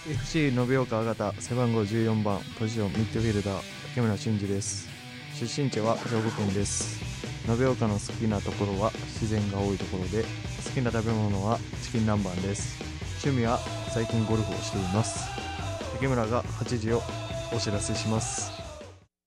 FC 延岡あがた背番号14番ポジションミッドフィルダー竹村俊二です。出身地は兵庫県です。延岡の好きなところは自然が多いところで、好きな食べ物はチキン南蛮です。趣味は最近ゴルフをしています。竹村が8時をお知らせします。